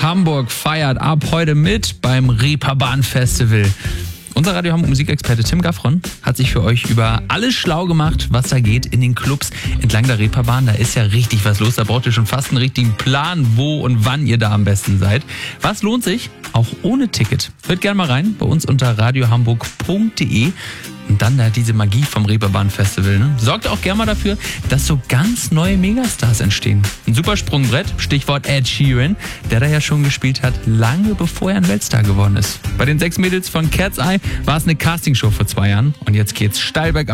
Hamburg feiert ab heute mit beim Reeperbahn Festival. Unser Radio Hamburg Musikexperte Tim Gaffron hat sich für euch über alles schlau gemacht, was da geht in den Clubs entlang der Reeperbahn. Da ist ja richtig was los. Da braucht ihr schon fast einen richtigen Plan, wo und wann ihr da am besten seid. Was lohnt sich? Auch ohne Ticket. Hört gerne mal rein bei uns unter radiohamburg.de. Und dann da diese Magie vom Reeperbahn Festival. Ne? Sorgt auch gerne mal dafür, dass so ganz neue Megastars entstehen. Ein super Sprungbrett, Stichwort Ed Sheeran, der da ja schon gespielt hat, lange bevor er ein Weltstar geworden ist. Bei den 6 Mädels von Cat's Eye war es eine Castingshow vor 2 Jahren und jetzt geht's steil bergauf.